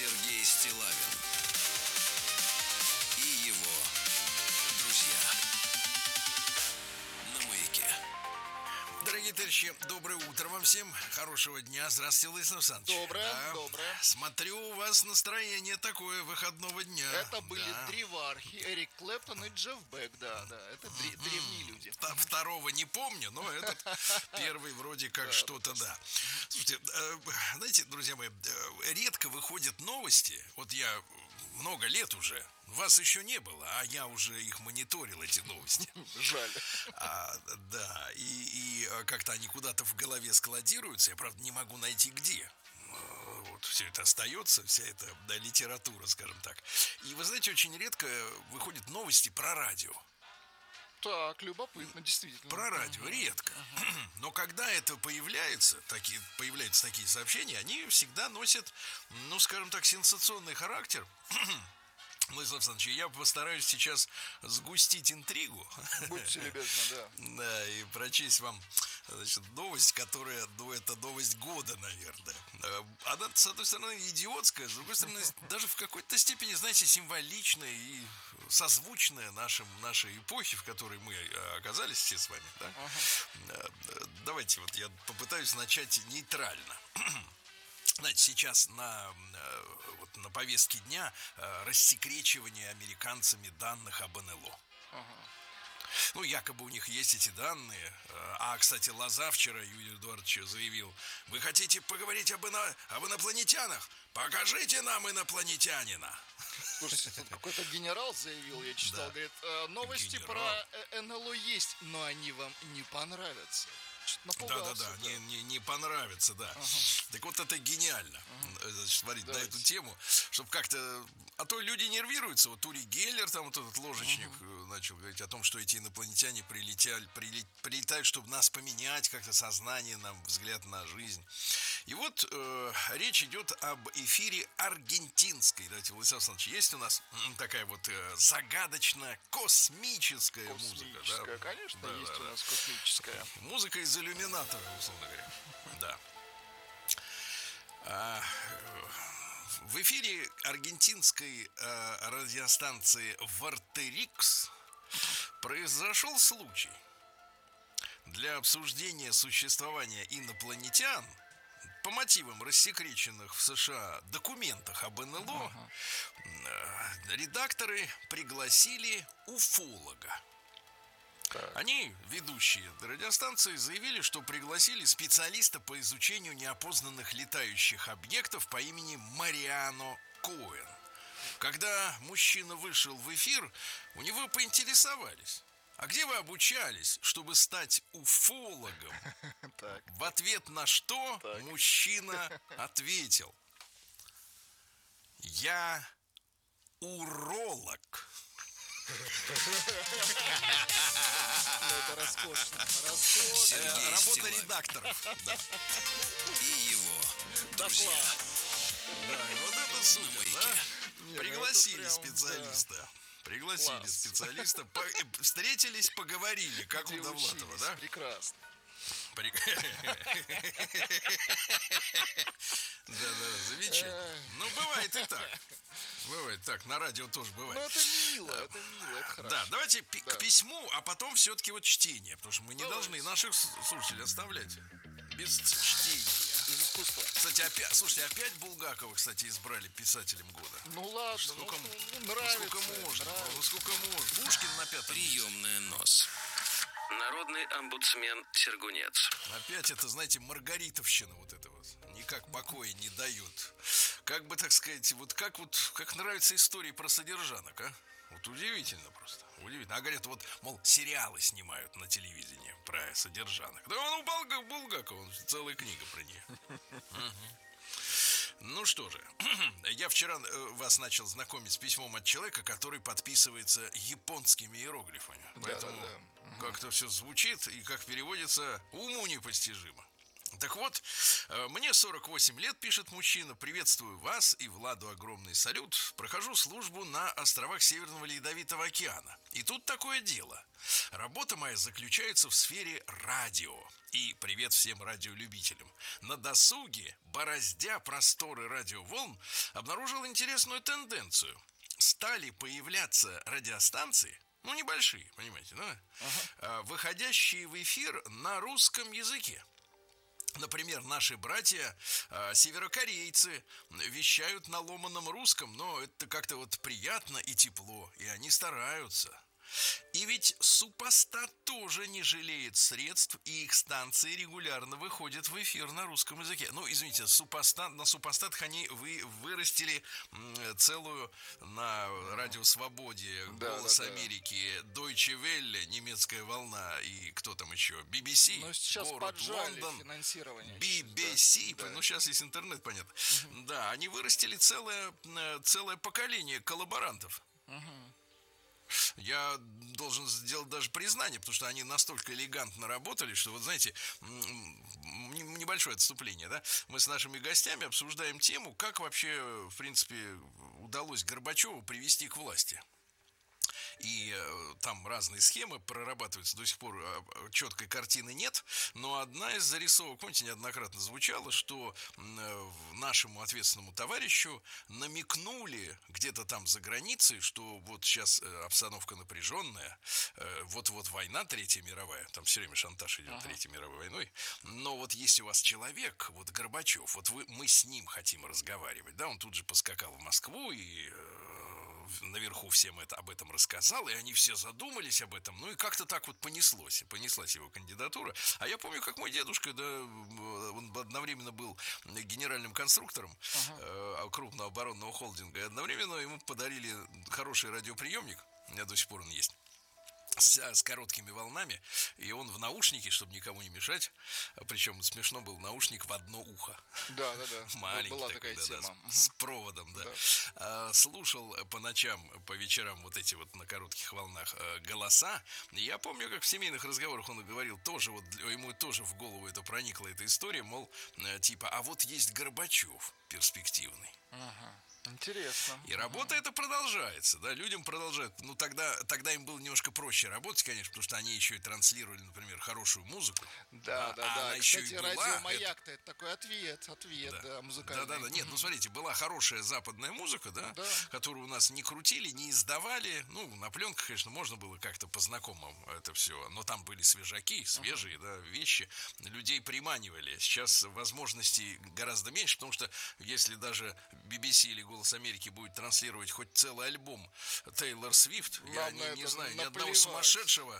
Сергей Стиллавин и его друзья на Маяке. Дорогие товарищи, доброе утро вам всем. Хорошего дня. Здравствуйте, Владислав Александрович. Доброе. Смотрю, у вас настроение такое выходного дня. Это были древархи, Эрик Клэптон и Джефф Бек, да. Это древние люди. Второго не помню, но этот первый вроде как что-то, да. Слушайте, знаете, друзья мои, редко выходят новости. Вот я много лет уже, вас еще не было, а я уже их мониторил, эти новости. Жаль. Да, и как-то они куда-то в голове складируются, я, правда, не могу найти где. Вот все это остается, вся эта литература, скажем так. И вы знаете, очень редко выходят новости про радио. Так, любопытно, действительно. Про радио редко. Но когда это появляются такие сообщения, они всегда носят, ну, скажем так, сенсационный характер. Владислав Александрович, я постараюсь сейчас сгустить интригу. Будьте любезны, да. Да, и прочесть вам, значит, новость, которая, это новость года, наверное. Она, с одной стороны, идиотская, с другой стороны, даже в какой-то степени, знаете, символичная и созвучная нашей эпохе, в которой мы оказались все с вами. Да? Давайте вот я попытаюсь начать нейтрально. Знаете, сейчас на повестке дня рассекречивание американцами данных об НЛО. Ну, якобы у них есть эти данные. Кстати, Лоза вчера, Юрий Эдуардович, заявил: вы хотите поговорить об инопланетянах? Покажите нам инопланетянина. Слушайте, тут какой-то генерал заявил, я читал, говорит, новости про НЛО есть, но они вам не понравятся. Да, не понравится, да. Так вот это гениально. Значит, смотрите, на эту тему, чтобы как-то. А то люди нервируются. Вот Ури Геллер, там вот этот ложечник, начал говорить о том, что эти инопланетяне прилетают, чтобы нас поменять, как-то сознание, нам взгляд на жизнь. И вот речь идет об эфире аргентинской. Давайте, Владислав Александрович, есть у нас такая вот загадочная космическая музыка. Да? Конечно, есть у нас космическая. Музыка из иллюминатора, условно говоря. Да. В эфире аргентинской радиостанции Вартерикс произошел случай. Для обсуждения существования инопланетян по мотивам рассекреченных в США документах об НЛО редакторы пригласили уфолога. Они, ведущие радиостанции, заявили, что пригласили специалиста по изучению неопознанных летающих объектов по имени Мариано Коэн. Когда мужчина вышел в эфир, у него поинтересовались: а где вы обучались, чтобы стать уфологом? В ответ на что мужчина ответил: я уролог. Это роскошно. Работа редакторов. Да. И его друзья. Да, и вот это супер, да? Пригласили специалиста. Пригласили специалиста. Встретились, поговорили, как у Довлатова, да? Прекрасно. Да, замечательно. Ну, бывает и так. Бывает так, на радио тоже бывает. Ну, это мило, это хорошо. Да, давайте к письму, а потом все-таки вот чтение. Потому что мы не должны наших слушателей оставлять без чтения. Без искусства. Кстати, опять Булгакова, кстати, избрали писателем года. Ну ладно, сколько нравится. Сколько можно. Пушкин на пятом. Приемная нос. Народный омбудсмен Сергунец. Опять это, знаете, маргаритовщина вот это вот. Никак покоя не дают. Как бы, так сказать, как нравятся истории про содержанок, а? Вот удивительно просто. Удивительно. А говорят, вот, мол, сериалы снимают на телевидении про содержанок. Да он у Булгакова, целая книга про нее. Ну что же, я вчера вас начал знакомить с письмом от человека, который подписывается японскими иероглифами. Поэтому как-то все звучит и как переводится, уму непостижимо. Так вот, мне 48 лет, пишет мужчина. Приветствую вас и Владу огромный салют. Прохожу службу на островах Северного Ледовитого океана. И тут такое дело. Работа моя заключается в сфере радио. И привет всем радиолюбителям. На досуге, бороздя просторы радиоволн, обнаружил интересную тенденцию. Стали появляться радиостанции, ну, небольшие, понимаете, да? Выходящие в эфир на русском языке. Например, наши братья северокорейцы вещают на ломаном русском, но это как-то вот приятно и тепло, и они стараются. И ведь супостат тоже не жалеет средств, и их станции регулярно выходят в эфир на русском языке. Ну, извините, на супостатах они вырастили целую на Радио Свободе, Голос Америки, Deutsche Welle, немецкая волна, и кто там еще, BBC, но сейчас город поджали Лондон, финансирование. BBC, да. Ну, сейчас есть интернет, понятно. Да, они вырастили целое поколение коллаборантов. Я должен сделать даже признание, потому что они настолько элегантно работали, что, вот знаете, небольшое отступление, да? Мы с нашими гостями обсуждаем тему, как вообще, в принципе, удалось Горбачеву привести к власти. И там разные схемы прорабатываются, до сих пор четкой картины нет, но одна из зарисовок, помните, неоднократно звучало, что нашему ответственному товарищу намекнули где-то там за границей, что вот сейчас обстановка напряженная, вот-вот война Третья мировая, там все время шантаж идет Третьей мировой войной, но вот если у вас человек, вот Горбачев, вот мы с ним хотим разговаривать, да, он тут же поскакал в Москву и наверху всем об этом рассказал, и они все задумались об этом, ну и как-то так вот понеслась его кандидатура. А я помню, как мой дедушка, да, он одновременно был генеральным конструктором крупного оборонного холдинга, и одновременно ему подарили хороший радиоприемник, у меня до сих пор он есть, с короткими волнами, и он в наушнике, чтобы никому не мешать, причем смешно был наушник в одно ухо. Да. Маленький была такой, такая тема. с проводом, да. Слушал по ночам, по вечерам вот эти вот на коротких волнах голоса. Я помню, как в семейных разговорах он говорил, тоже вот ему тоже в голову это проникла эта история, мол, типа, а вот есть Горбачев перспективный. Интересно. И работа эта продолжается, да, людям продолжают. Ну, тогда им было немножко проще работать, конечно, потому что они еще и транслировали, например, хорошую музыку. Да. Она Кстати, еще и была, радио Маяк-то это такой ответ, да, музыкальный. Да. Нет, ну, смотрите, была хорошая западная музыка, да, которую у нас не крутили, не издавали. Ну, на пленках, конечно, можно было как-то по знакомым это все, но там были свежаки, свежие, да, вещи. Людей приманивали. Сейчас возможностей гораздо меньше, потому что если даже BBC или Голос Америки будет транслировать хоть целый альбом Тейлор Свифт, я не знаю ни одного сумасшедшего,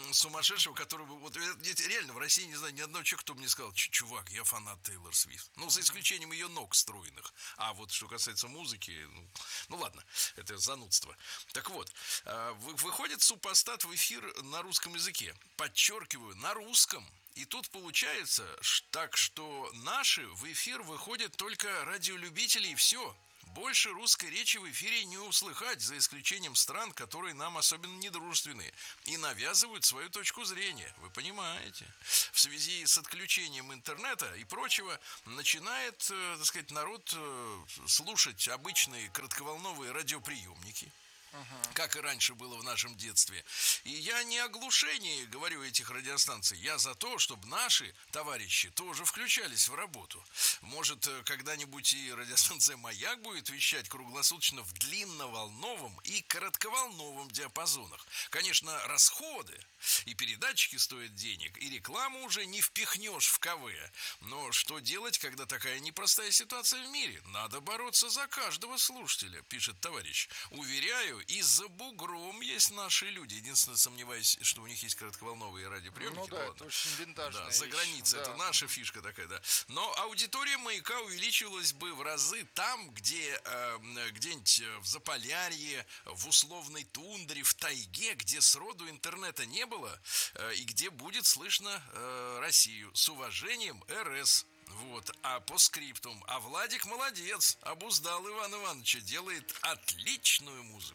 который бы, вот реально в России не знаю ни одного человека, кто бы мне сказал, чувак, я фанат Тейлор Свифт. Ну, за исключением ее ног стройных. А вот что касается музыки, ну ладно, это занудство. Так вот, выходит супостат в эфир на русском языке. Подчеркиваю, на русском. И тут получается так, что наши в эфир выходят только радиолюбители, и все. Больше русской речи в эфире не услыхать, за исключением стран, которые нам особенно недружественны, и навязывают свою точку зрения. Вы понимаете? В связи с отключением интернета и прочего начинает, так сказать, народ слушать обычные коротковолновые радиоприемники, как и раньше было в нашем детстве. И я не о глушении говорю этих радиостанций. Я за то, чтобы наши товарищи тоже включались в работу. Может, когда-нибудь и радиостанция «Маяк» будет вещать круглосуточно в длинноволновом и коротковолновом диапазонах. Конечно, расходы и передатчики стоят денег, и рекламу уже не впихнешь в КВ. Но что делать, когда такая непростая ситуация в мире? Надо бороться за каждого слушателя, пишет товарищ. Уверяю, и за бугром есть наши люди. Единственное, сомневаюсь, что у них есть коротковолновые радиоприемники. Ну да, это очень винтажная вещь. За границей, это наша фишка такая, да. Но аудитория «Маяка» увеличилась бы в разы там, где где-нибудь в Заполярье, в условной тундре, в тайге, где сроду интернета не было, и где будет слышно Россию. С уважением, РС. Вот, а по скриптум. А Владик молодец, обуздал Ивана Ивановича, делает отличную музыку.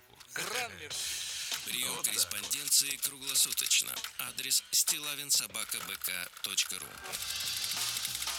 Прием корреспонденции круглосуточно. Адрес stilavinsobakabk.ru.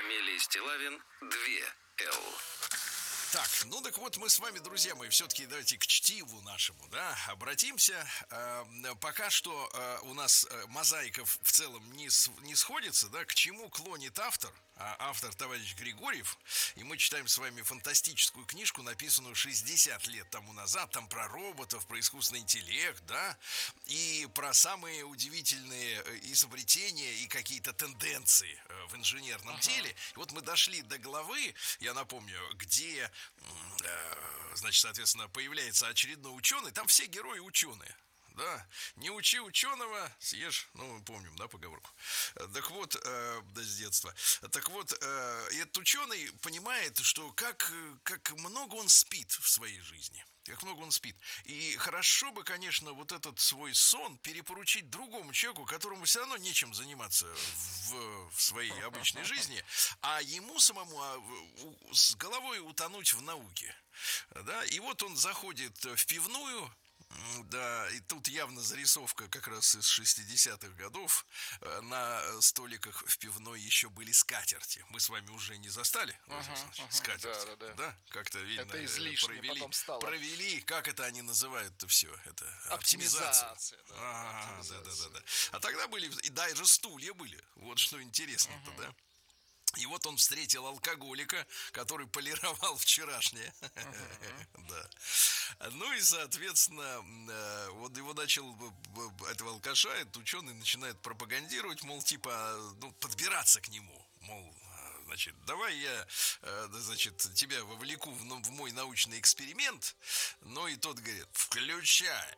Амелия Стилавин 2Л. Так, ну так вот мы с вами, друзья мои, все-таки давайте к чтиву нашему, да, обратимся. Пока что у нас мозаика в целом не сходится, да, к чему клонит автор. Автор товарищ Григорьев, и мы читаем с вами фантастическую книжку, написанную 60 лет тому назад, там про роботов, про искусственный интеллект, да, и про самые удивительные изобретения и какие-то тенденции в инженерном деле. И вот мы дошли до главы, я напомню, где, значит, соответственно, появляется очередной ученый, там все герои ученые. Да, не учи ученого, съешь, ну, мы помним, да, поговорку. Так вот, да, с детства. Так вот, этот ученый понимает, что как много он спит в своей жизни. Как много он спит. И хорошо бы, конечно, вот этот свой сон перепоручить другому человеку, которому все равно нечем заниматься в своей обычной жизни, а ему самому с головой утонуть в науке. Да, и вот он заходит в пивную. Да, и тут явно зарисовка как раз из 60-х годов. На столиках в пивной еще были скатерти. Мы с вами уже не застали скатерти. Да, как-то видно. Это излишне потом стало. Провели, как это они называют-то все? Это оптимизация. Да. А тогда были, и даже стулья были. Вот что интересно-то, да? И вот он встретил алкоголика, который полировал вчерашнее. Да. Ну и, соответственно, вот его начал, этого алкаша, этот ученый начинает пропагандировать, мол, типа, ну, подбираться к нему. Мол, значит, давай я, значит, тебя вовлеку в мой научный эксперимент. Ну и тот говорит, включай.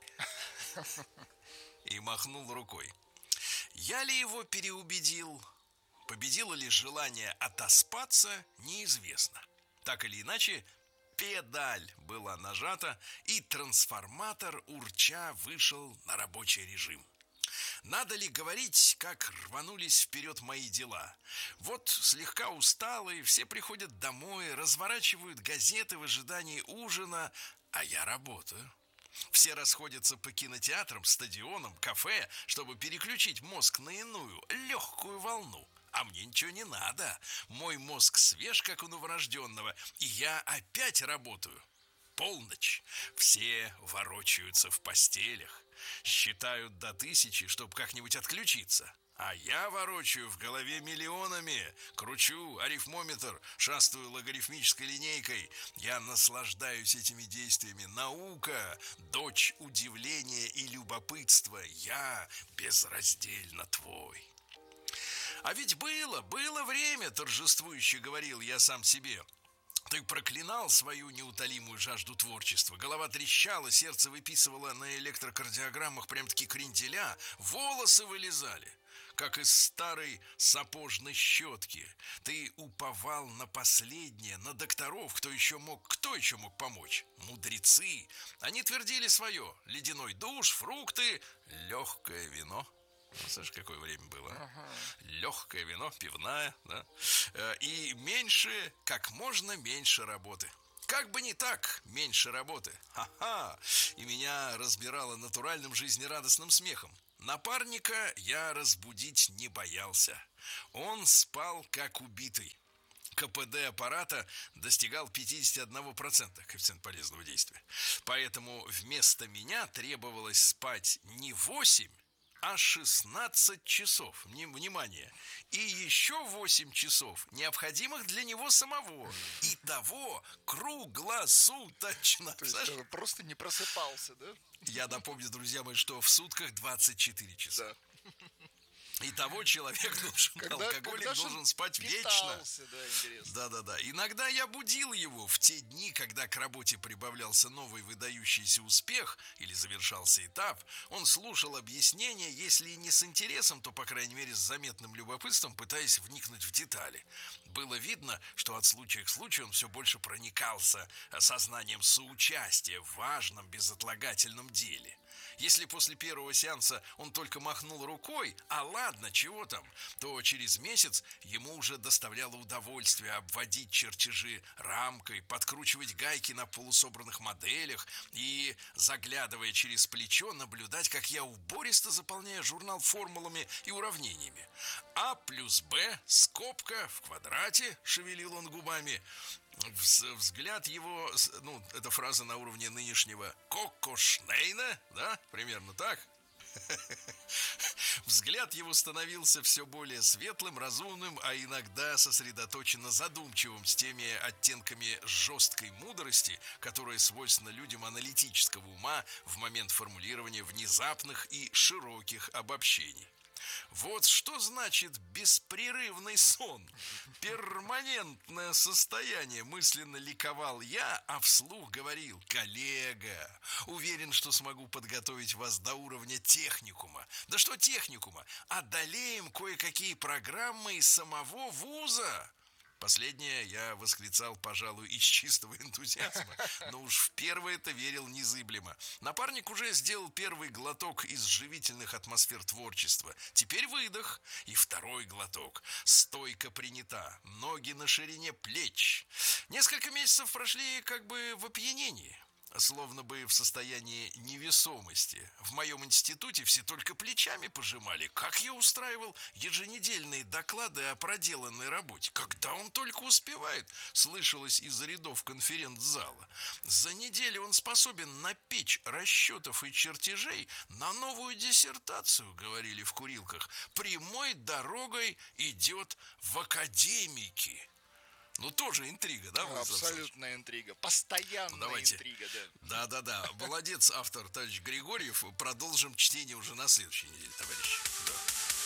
И махнул рукой. Я ли его переубедил? Победило ли желание отоспаться, неизвестно. Так или иначе, педаль была нажата, и трансформатор, урча, вышел на рабочий режим. Надо ли говорить, как рванулись вперед мои дела? Вот слегка усталые, все приходят домой, разворачивают газеты в ожидании ужина, а я работаю. Все расходятся по кинотеатрам, стадионам, кафе, чтобы переключить мозг на иную, легкую волну. А мне ничего не надо. Мой мозг свеж, как у новорожденного, и я опять работаю. Полночь. Все ворочаются в постелях. Считают до 1000, чтобы как-нибудь отключиться. А я ворочаю в голове миллионами. Кручу арифмометр, шастаю логарифмической линейкой. Я наслаждаюсь этими действиями. Наука, дочь удивления и любопытства. Я безраздельно твой. А ведь было время, торжествующе говорил я сам себе. Ты проклинал свою неутолимую жажду творчества. Голова трещала, сердце выписывало на электрокардиограммах прям-таки кренделя. Волосы вылезали, как из старой сапожной щетки. Ты уповал на последнее, на докторов, кто еще мог помочь? Мудрецы. Они твердили свое. Ледяной душ, фрукты, легкое вино. Ну, слышишь, какое время было? Легкое вино, пивная, да? И меньше, как можно меньше работы. Как бы не так, меньше работы. Ха-ха! И меня разбирало натуральным жизнерадостным смехом. Напарника я разбудить не боялся. Он спал как убитый. КПД аппарата достигал 51%, коэффициент полезного действия. Поэтому вместо меня требовалось спать не 8, а 16 часов. Внимание. И еще 8 часов, необходимых для него самого. Итого круглосуточно. То есть он просто не просыпался, да? Я напомню, друзья мои, что в сутках 24 часа. Да. Итого человек должен, алкоголик должен спать вечно. Да. Иногда я будил его в те дни, когда к работе прибавлялся новый выдающийся успех или завершался этап. Он слушал объяснения, если не с интересом, то, по крайней мере, с заметным любопытством, пытаясь вникнуть в детали. Было видно, что от случая к случаю он все больше проникался сознанием соучастия в важном безотлагательном деле. Если после первого сеанса он только махнул рукой, а ладно, ладно, чего там, то через месяц ему уже доставляло удовольствие обводить чертежи рамкой, подкручивать гайки на полусобранных моделях и, заглядывая через плечо, наблюдать, как я убористо заполняю журнал формулами и уравнениями. А плюс Б, скобка в квадрате, шевелил он губами. Взгляд его, ну, эта фраза на уровне нынешнего Коко Шнейна, да, примерно так. Взгляд его становился все более светлым, разумным, а иногда сосредоточенно задумчивым, с теми оттенками жесткой мудрости, которая свойственна людям аналитического ума в момент формулирования внезапных и широких обобщений. Вот что значит беспрерывный сон. Перманентное состояние, мысленно ликовал я, а вслух говорил: коллега, уверен, что смогу подготовить вас до уровня техникума. Да что техникума, одолеем кое-какие программы из самого вуза. Последнее я восклицал, пожалуй, из чистого энтузиазма, но уж в первое-то верил незыблемо. Напарник уже сделал первый глоток из живительных атмосфер творчества. Теперь выдох и второй глоток. Стойка принята, ноги на ширине плеч. Несколько месяцев прошли как бы в опьянении, словно бы в состоянии невесомости. В моем институте все только плечами пожимали. Как я устраивал еженедельные доклады о проделанной работе? Когда он только успевает, слышалось из-за рядов конференц-зала. За неделю он способен напечь расчетов и чертежей на новую диссертацию, говорили в курилках. Прямой дорогой идет в академики. Ну, тоже интрига, да? Абсолютная интрига. Постоянная интрига, да. Да. Молодец, автор, товарищ Григорьев. Продолжим чтение уже на следующей неделе, товарищи. Да.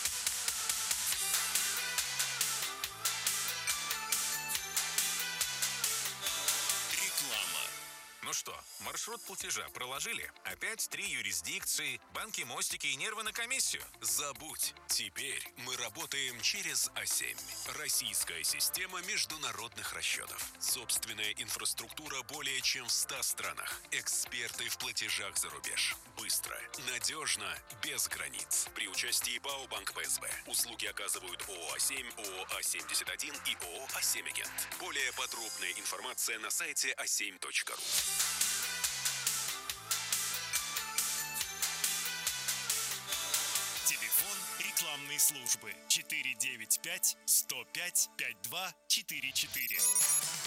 Ну что, маршрут платежа проложили? Опять 3 юрисдикции, банки, мостики и нервы на комиссию? Забудь. Теперь мы работаем через А7. Российская система международных расчетов. Собственная инфраструктура более чем в 100 странах. Эксперты в платежах за рубеж. Быстро, надежно, без границ. При участии БАО Банк ПСБ. Услуги оказывают ООО А7, ООО А71 и ООО А7 Агент. Более подробная информация на сайте a7.ru. Телефон рекламной службы 495 105 5244.